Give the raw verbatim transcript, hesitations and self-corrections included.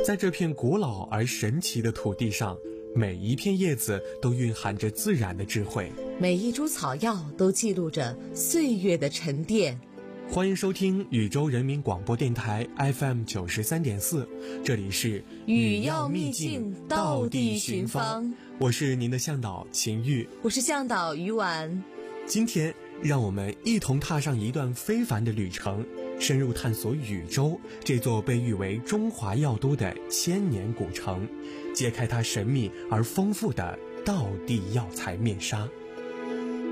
在这片古老而神奇的土地上，每一片叶子都蕴含着自然的智慧， 每一株草药都记录着岁月的沉淀。 欢迎收听宇宙人民广播电台 F M 九十三点四，这里是语要秘境道地寻芳， 我是您的向导秦玉， 我是向导于婉。 今天让我们一同踏上一段非凡的旅程，深入探索禹州这座被誉为中华药都的千年古城，揭开它神秘而丰富的道地药材面纱。